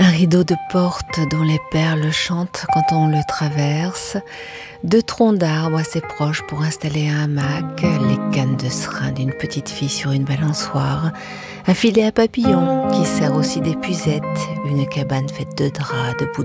Un rideau de porte dont les perles chantent quand on le traverse, deux troncs d'arbres assez proches pour installer un hamac, les cannes de serin d'une petite fille sur une balançoire, un filet à papillons qui sert aussi d'épuisette, une cabane faite de draps, de